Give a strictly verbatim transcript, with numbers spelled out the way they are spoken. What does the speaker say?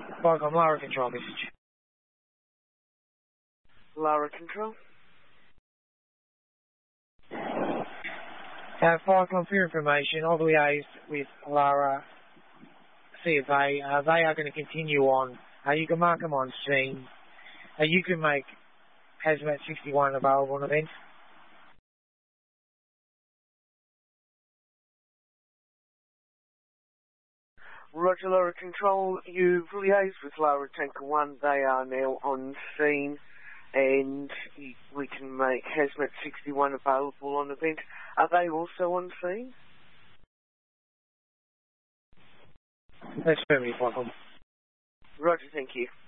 Welcome, Lara Control message. Lara Control. Uh, Falcon, for your information, I've liaised with Lara C F A. Uh, they are going to continue on. Uh, you can mark them on scene. Uh, you can make Hazmat sixty-one available on event. Roger, Lara Control. You've liaised with Lara Tanker one. They are now on scene, and we can make Hazmat sixty-one available on event. Are they also on scene? That's perfectly Falcon. Roger, thank you.